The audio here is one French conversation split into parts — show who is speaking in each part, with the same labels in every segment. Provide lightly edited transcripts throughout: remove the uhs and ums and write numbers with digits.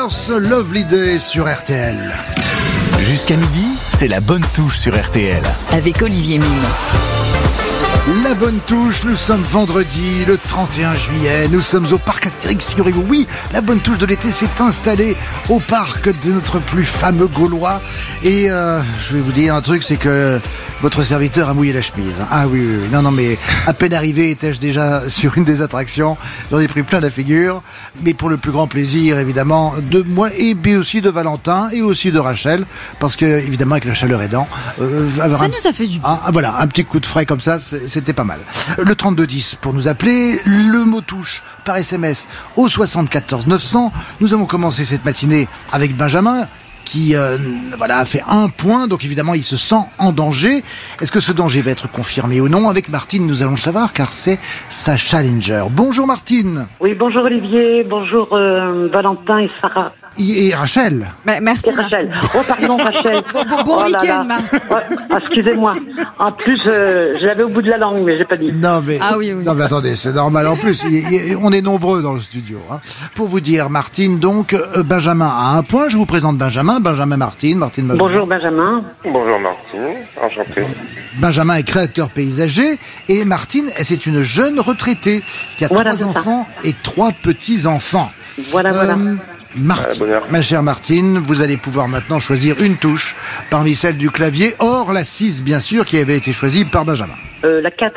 Speaker 1: Ce Lovely Day sur RTL.
Speaker 2: Jusqu'à midi, c'est la bonne touche sur RTL.
Speaker 3: Avec Olivier Mine.
Speaker 1: La bonne touche, nous sommes vendredi, le 31 juillet, nous sommes au parc Astérix, figurez-vous. Oui, la bonne touche de l'été s'est installée au parc de notre plus fameux Gaulois. Et je vais vous dire un truc, c'est que votre serviteur a mouillé la chemise. Ah oui, non, mais à peine arrivé, étais-je déjà sur une des attractions. J'en ai pris plein la figure, mais pour le plus grand plaisir, évidemment, de moi et puis aussi de Valentin et aussi de Rachel, parce que, évidemment, avec la chaleur aidant...
Speaker 4: ça nous a fait du bien.
Speaker 1: Voilà, un petit coup de frais comme ça, c'était pas mal. Le 3210 pour nous appeler, le mot touche par SMS au 74 900. Nous avons commencé cette matinée avec Benjamin qui a fait 1 point, donc évidemment il se sent en danger. Est-ce que ce danger va être confirmé ou non? Avec Martine, nous allons le savoir car c'est sa challenger. Bonjour Martine.
Speaker 5: Oui, bonjour Olivier, bonjour Valentin et Sarah.
Speaker 1: Et Rachel.
Speaker 4: Merci
Speaker 5: et Rachel.
Speaker 4: Martine.
Speaker 5: Oh pardon Rachel.
Speaker 4: Bon week-end Martine.
Speaker 5: Excusez-moi. En plus, je l'avais au bout de la langue, mais j'ai pas dit.
Speaker 1: Non mais,
Speaker 4: oui.
Speaker 1: Non mais attendez, c'est normal en plus. On est nombreux dans le studio. Pour vous dire, Martine, donc Benjamin a 1 point. Je vous présente Benjamin, Martine, Benjamin.
Speaker 5: Bonjour Benjamin.
Speaker 6: Bonjour Martine, enchanté.
Speaker 1: Benjamin est créateur paysager et Martine, c'est une jeune retraitée qui a 3 enfants et 3 petits-enfants.
Speaker 5: Voilà.
Speaker 1: Martine, ma chère Martine, vous allez pouvoir maintenant choisir une touche parmi celles du clavier, hors la 6 bien sûr qui avait été choisie par Benjamin.
Speaker 5: La 4.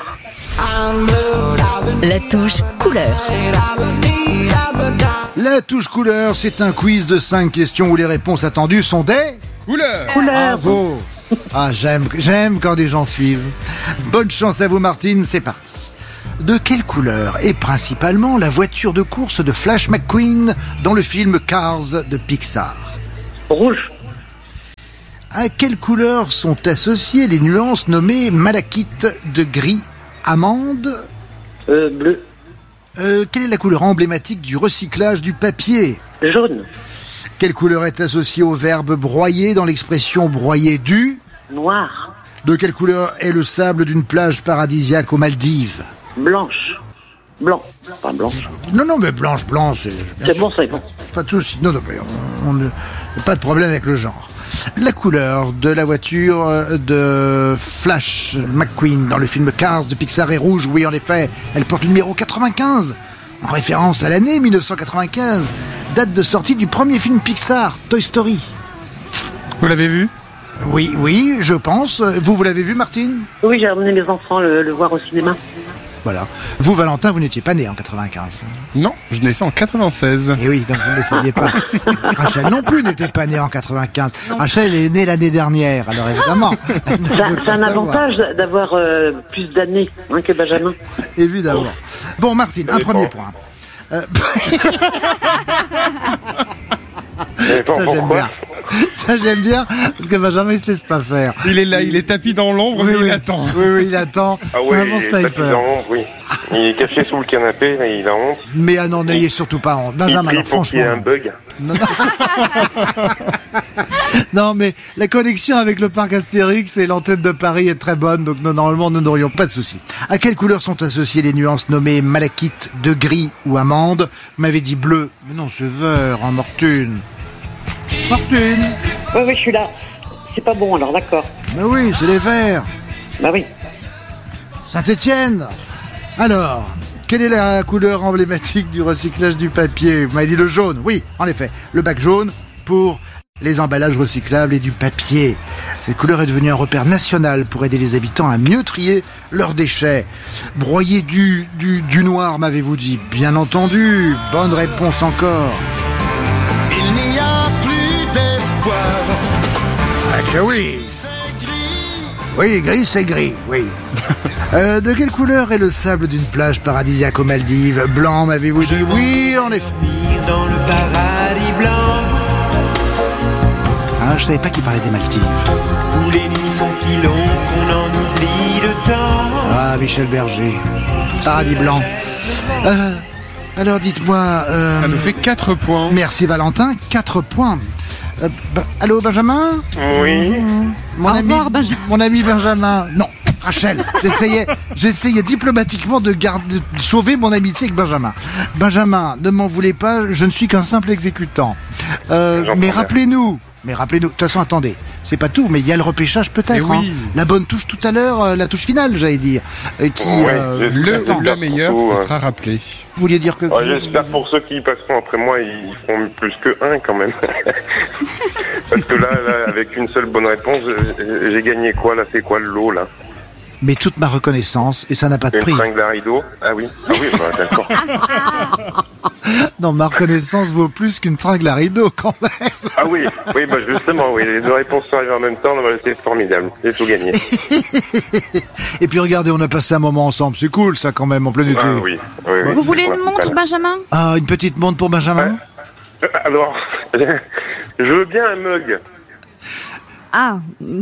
Speaker 3: La touche couleur.
Speaker 1: La touche couleur, c'est un quiz de 5 questions où les réponses attendues sont des...
Speaker 6: Couleur.
Speaker 1: Bravo. Ah, j'aime quand des gens suivent. Bonne chance à vous Martine, c'est parti. De quelle couleur est principalement la voiture de course de Flash McQueen dans le film Cars de Pixar?
Speaker 5: Rouge.
Speaker 1: À quelle couleur sont associées les nuances nommées malachite, de gris, amande?
Speaker 5: Bleu.
Speaker 1: Quelle est la couleur emblématique du recyclage du papier?
Speaker 5: Jaune.
Speaker 1: Quelle couleur est associée au verbe broyer dans l'expression broyer du?
Speaker 5: Noir.
Speaker 1: De quelle couleur est le sable d'une plage paradisiaque aux Maldives?
Speaker 5: Blanche. Blanc. Pas blanche.
Speaker 1: Non, mais blanche, c'est...
Speaker 5: C'est bon, c'est bon.
Speaker 1: Pas de souci. Non, mais pas de problème avec le genre. La couleur de la voiture de Flash McQueen dans le film Cars de Pixar est rouge. Oui, en effet, elle porte le numéro 95, en référence à l'année 1995, date de sortie du premier film Pixar, Toy Story.
Speaker 6: Vous l'avez vu?
Speaker 1: Oui, je pense. Vous l'avez vu, Martine?
Speaker 5: Oui, j'ai emmené mes enfants le voir au cinéma.
Speaker 1: Voilà. Vous, Valentin, vous n'étiez pas né en 95.
Speaker 6: Non, je naissais en 96.
Speaker 1: Et oui, donc vous ne le saviez pas. Rachel non plus n'était pas née en 95. Non. Rachel est née l'année dernière, alors évidemment.
Speaker 5: C'est un avantage d'avoir plus d'années que Benjamin.
Speaker 1: Évidemment. Bon, Martine, un premier point. Ça j'aime bien, parce que Benjamin il se laisse pas faire.
Speaker 6: Il est là, il est tapis dans l'ombre, mais il attend.
Speaker 1: Oui, il attend.
Speaker 6: Ah
Speaker 1: c'est un bon
Speaker 6: sniper.
Speaker 1: Tapis
Speaker 6: dans l'ombre, oui. Il est caché sous le canapé, mais il a honte.
Speaker 1: Mais non, n'ayez surtout pas honte. Benjamin, alors, franchement.
Speaker 6: Il y a un bug.
Speaker 1: Non, mais la connexion avec le parc Astérix et l'antenne de Paris est très bonne, donc normalement nous n'aurions pas de soucis. À quelle couleur sont associées les nuances nommées malachite, de gris ou amande? Vous m'avez dit bleu. Mais non, c'est vert, hein, Martine.
Speaker 5: Oui, je suis là. C'est pas bon alors, d'accord.
Speaker 1: Mais oui, c'est les verts.
Speaker 5: Bah oui.
Speaker 1: Saint-Étienne. Alors, quelle est la couleur emblématique du recyclage du papier? Vous m'avez dit le jaune. Oui, en effet, le bac jaune pour les emballages recyclables et du papier. Cette couleur est devenue un repère national pour aider les habitants à mieux trier leurs déchets. Broyer du noir, m'avez-vous dit? Bien entendu. Bonne réponse encore.
Speaker 2: Il n'y a plus d'espoir.
Speaker 1: Ah que oui. Oui, gris c'est gris, oui. De quelle couleur est le sable d'une plage paradisiaque aux Maldives? Blanc, m'avez-vous dit? Oui, en effet.
Speaker 7: Dans le paradis blanc.
Speaker 1: Ah, je savais pas qu'il parlait des Maldives.
Speaker 7: Où les nuits sont si longues qu'on en oublie le temps.
Speaker 1: Ah, Michel Berger. Paradis blanc. Alors dites-moi...
Speaker 6: Ça nous fait 4 points.
Speaker 1: Merci Valentin, 4 points. Allô Benjamin?
Speaker 6: Oui.
Speaker 1: Mon ami Benjamin. Non. Rachel, j'essayais diplomatiquement de sauver mon amitié avec Benjamin. Benjamin, ne m'en voulez pas, je ne suis qu'un simple exécutant. Mais rappelez-nous, de toute façon, attendez, c'est pas tout, mais il y a le repêchage peut-être.
Speaker 8: Oui.
Speaker 1: La bonne touche tout à l'heure, la touche finale, j'allais dire.
Speaker 8: Le meilleur sera rappelé.
Speaker 1: Vous vouliez dire que...
Speaker 6: J'espère pour ceux qui passeront après moi, ils feront plus que un quand même. Parce que là, avec une seule bonne réponse, j'ai gagné quoi là? C'est quoi le lot là?
Speaker 1: Mais toute ma reconnaissance, et ça n'a pas de prix.
Speaker 6: Une tringle à rideau. Ah oui, d'accord.
Speaker 1: Non, ma reconnaissance vaut plus qu'une tringle à rideau quand même.
Speaker 6: Ah oui, justement, oui, les deux réponses sont arrivées en même temps, c'est formidable, j'ai tout gagné.
Speaker 1: Et puis regardez, on a passé un moment ensemble, c'est cool ça quand même, en plein été.
Speaker 6: Ah oui.
Speaker 4: Vous voulez une montre, Benjamin?
Speaker 1: Ah, une petite montre pour Benjamin?
Speaker 6: Alors, je veux bien un mug.
Speaker 4: Ah.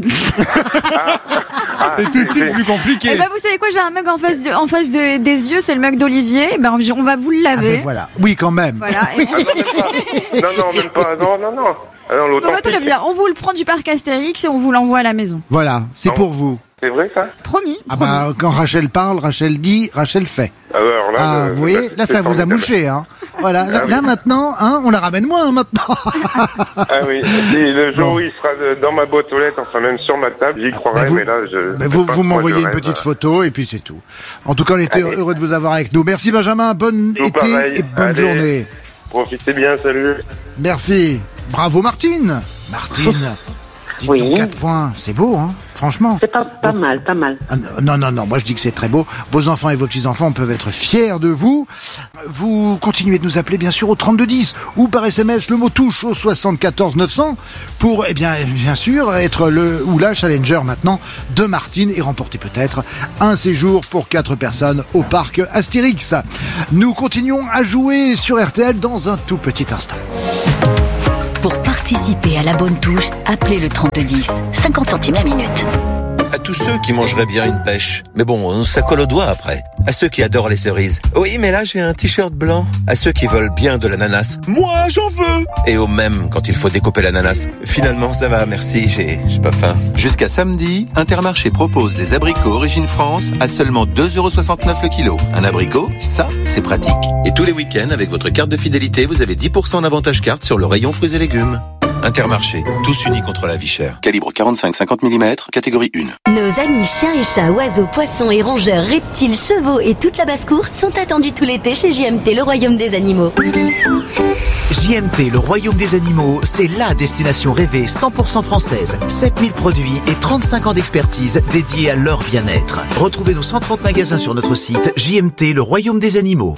Speaker 8: C'est tout de suite plus compliqué.
Speaker 4: Eh ben, vous savez quoi, j'ai un mug en face des yeux, c'est le mug d'Olivier. Ben, on va vous le laver.
Speaker 1: Voilà. Oui, quand même.
Speaker 4: Voilà.
Speaker 6: Non, même pas. Non. Alors,
Speaker 4: très bien. On vous le prend du parc Astérix et on vous l'envoie à la maison.
Speaker 1: Voilà, c'est pour vous.
Speaker 6: C'est vrai ça?
Speaker 4: Promis.
Speaker 1: Quand Rachel parle, Rachel dit, Rachel fait.
Speaker 6: Alors là,
Speaker 1: vous voyez, là ça vous a mouché, hein. Voilà, là maintenant, on la ramène moins maintenant.
Speaker 6: Ah oui, et le jour où il sera dans ma boîte aux lettres, enfin même sur ma table, j'y croirais, mais là
Speaker 1: vous m'envoyez une petite photo et puis c'est tout. En tout cas, on était heureux de vous avoir avec nous. Merci Benjamin, bon été et bonne journée.
Speaker 6: Profitez bien, salut.
Speaker 1: Merci. Bravo Martine. Martine.
Speaker 5: Oui.
Speaker 1: 4 points, c'est beau, hein, franchement.
Speaker 5: C'est pas mal.
Speaker 1: Non, moi je dis que c'est très beau. Vos enfants et vos petits-enfants peuvent être fiers de vous. Vous continuez de nous appeler bien sûr au 3210 ou par SMS le mot touche au 74 900 pour, bien sûr, être le ou la challenger maintenant de Martine et remporter peut-être un séjour pour 4 personnes au parc Astérix. Nous continuons à jouer sur RTL dans un tout petit instant.
Speaker 3: Pour participer à la bonne touche, appelez le 3210. 50 centimes la minute.
Speaker 9: À tous ceux qui mangeraient bien une pêche. Mais bon, ça colle au doigt après. À ceux qui adorent les cerises. Oui, mais là, j'ai un t-shirt blanc. À ceux qui veulent bien de l'ananas. Moi, j'en veux! Et au même, quand il faut découper l'ananas. Finalement, ça va, merci, j'ai pas faim.
Speaker 2: Jusqu'à samedi, Intermarché propose les abricots Origine France à seulement 2,69€ le kilo. Un abricot, ça, c'est pratique. Et tous les week-ends, avec votre carte de fidélité, vous avez 10% d'avantage carte sur le rayon fruits et légumes. Intermarché, tous unis contre la vie chère. Calibre 45-50 mm, catégorie 1.
Speaker 10: Nos amis chiens et chats, oiseaux, poissons et rongeurs, reptiles, chevaux et toute la basse-cour sont attendus tout l'été chez JMT, le royaume des animaux.
Speaker 2: JMT, le royaume des animaux, c'est la destination rêvée 100% française. 7000 produits et 35 ans d'expertise dédiés à leur bien-être. Retrouvez nos 130 magasins sur notre site JMT, le royaume des animaux.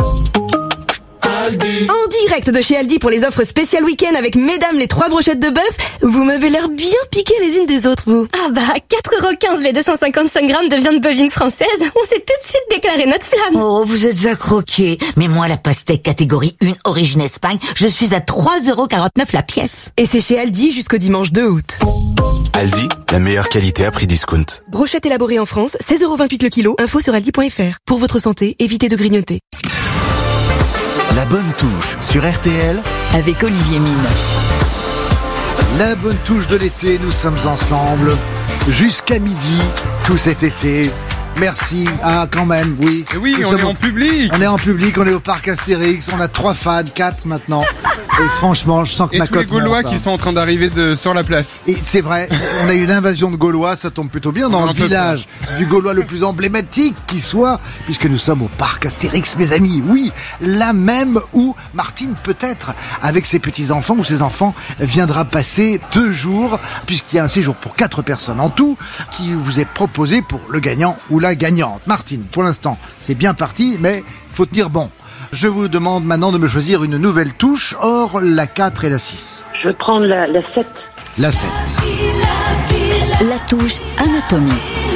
Speaker 11: En direct de chez Aldi pour les offres spéciales week-end avec mesdames les 3 brochettes de bœuf. Vous m'avez l'air bien piquées les unes des autres, vous.
Speaker 10: Ah bah, 4,15€ les 255 grammes de viande bovine française. On s'est tout de suite déclaré notre flamme.
Speaker 12: Oh, vous êtes à croquer. Mais moi, la pastèque catégorie 1 origine Espagne, je suis à 3,49€ la pièce.
Speaker 11: Et c'est chez Aldi jusqu'au dimanche 2 août.
Speaker 2: Aldi, la meilleure qualité à prix discount.
Speaker 11: Brochette élaborée en France, 16,28€ le kilo. Info sur aldi.fr. Pour votre santé, évitez de grignoter.
Speaker 2: La bonne touche sur RTL
Speaker 3: avec Olivier Mine.
Speaker 1: La bonne touche de l'été, nous sommes ensemble jusqu'à midi tout cet été. Merci. Ah, quand même, oui.
Speaker 8: Et oui, on est en public.
Speaker 1: On est en public, on est au parc Astérix, on a 3 fans, 4 maintenant. Et franchement, je sens que ma cote monte.
Speaker 8: Et tous les Gaulois qui sont en train d'arriver sur la place.
Speaker 1: Et c'est vrai, on a eu l'invasion de Gaulois, ça tombe plutôt bien dans le village du Gaulois le plus emblématique qui soit, puisque nous sommes au parc Astérix, mes amis. Oui, là même où Martine, peut-être, avec ses petits-enfants ou ses enfants, viendra passer 2 jours, puisqu'il y a un séjour pour 4 personnes en tout, qui vous est proposé pour le gagnant ou la gagnante. Martine, pour l'instant, c'est bien parti, mais faut tenir bon. Je vous demande maintenant de me choisir une nouvelle touche, hors la 4 et la 6.
Speaker 5: Je vais prendre la 7.
Speaker 1: La 7.
Speaker 3: La touche anatomie.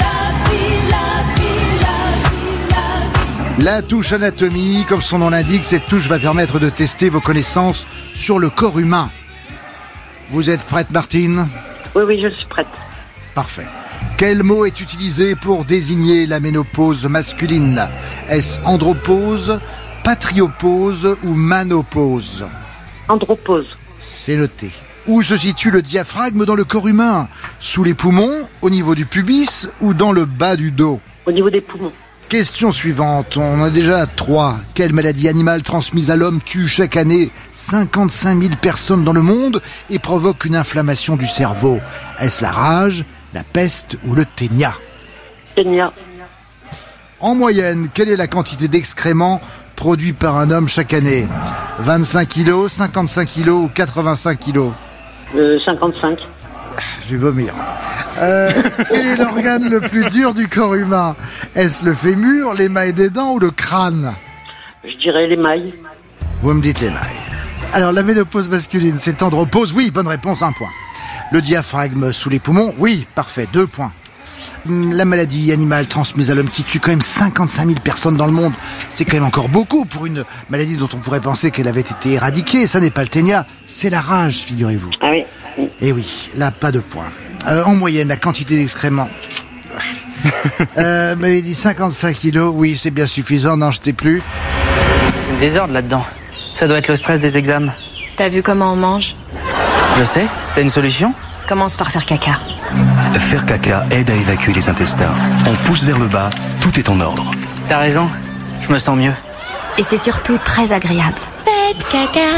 Speaker 1: La touche anatomie, comme son nom l'indique, cette touche va permettre de tester vos connaissances sur le corps humain. Vous êtes prête, Martine ?
Speaker 5: Oui, je suis prête.
Speaker 1: Parfait. Quel mot est utilisé pour désigner la ménopause masculine ? Est-ce andropause, patriopause ou manopause ?
Speaker 5: Andropause.
Speaker 1: c'est noté. Où se situe le diaphragme dans le corps humain? Sous les poumons, au niveau du pubis ou dans le bas du dos?
Speaker 5: Au niveau des poumons.
Speaker 1: Question suivante, on en a déjà 3. Quelle maladie animale transmise à l'homme tue chaque année 55 000 personnes dans le monde et provoque une inflammation du cerveau? Est-ce la rage, la peste ou le ténia?
Speaker 5: Ténia.
Speaker 1: En moyenne, quelle est la quantité d'excréments produits par un homme chaque année? 25 kilos, 55 kilos ou 85 kilos?
Speaker 5: 55.
Speaker 1: Je vais vomir. Quel est l'organe le plus dur du corps humain? Est-ce le fémur, l'émail des dents ou le crâne?
Speaker 5: Je dirais l'émail.
Speaker 1: Vous me dites l'émail. Alors, la ménopause masculine, c'est andropause? Oui, bonne réponse, 1 point. Le diaphragme sous les poumons? Oui, parfait, 2 points. La maladie animale transmise à l'homme qui tue quand même 55 000 personnes dans le monde. C'est quand même encore beaucoup pour une maladie dont on pourrait penser qu'elle avait été éradiquée. Ça n'est pas le ténia, c'est la rage, figurez-vous.
Speaker 5: Ah oui.
Speaker 1: Et oui, là, pas de points. En moyenne, la quantité d'excréments. M'avait dit 55 kilos. Oui, c'est bien suffisant. N'en jetez plus.
Speaker 13: C'est une désordre là-dedans. Ça doit être le stress des examens.
Speaker 11: T'as vu comment on mange?
Speaker 13: Je sais. T'as une solution?
Speaker 11: Commence par faire caca.
Speaker 14: Faire caca aide à évacuer les intestins. On pousse vers le bas, tout est en ordre.
Speaker 13: T'as raison. Je me sens mieux.
Speaker 10: Et c'est surtout très agréable. Faites caca.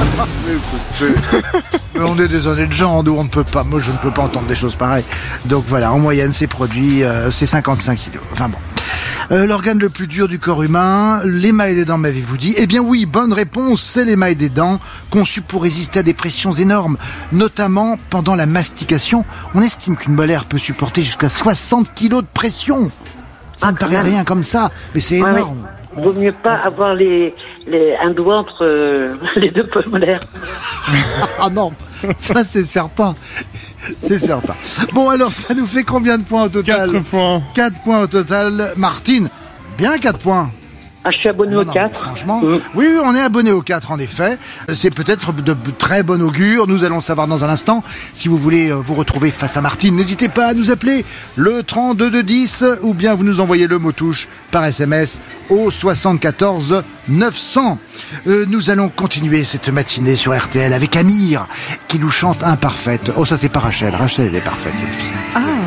Speaker 1: Mais on est des honnêtes gens, nous on ne peut pas. Moi je ne peux pas entendre des choses pareilles. Donc voilà, en moyenne c'est produit, c'est 55 kilos. Enfin bon. L'organe le plus dur du corps humain, l'émail des dents, m'avez-vous dit? Eh bien oui, bonne réponse, c'est l'émail des dents, conçu pour résister à des pressions énormes, notamment pendant la mastication. On estime qu'une molaire peut supporter jusqu'à 60 kilos de pression. Ça ne paraît rien comme ça, mais c'est énorme.
Speaker 5: Ouais. Vaut mieux pas avoir un doigt entre les deux molaires.
Speaker 1: Ah non, ça c'est certain. C'est certain. Bon, alors ça nous fait combien de points au total?
Speaker 8: 4 points.
Speaker 1: 4 points au total. Martine, bien 4 points.
Speaker 5: Ah, je suis abonné au 4.
Speaker 1: Franchement, oui, on est abonné au 4 en effet. C'est peut-être de très bon augure. Nous allons savoir dans un instant. Si vous voulez vous retrouver face à Martine, n'hésitez pas à nous appeler le 3210 ou bien vous nous envoyez le mot touche par SMS au 74 900. Nous allons continuer cette matinée sur RTL avec Amir qui nous chante Imparfaite. Oh, ça c'est pas Rachel. Rachel, elle est parfaite cette fille.
Speaker 4: Ah.